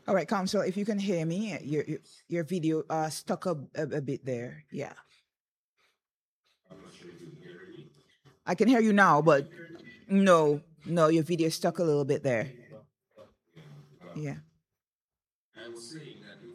All right, Council, if you can hear me, your video stuck a bit there. Yeah. I can hear you now, but no, your video stuck a little bit there. Yeah.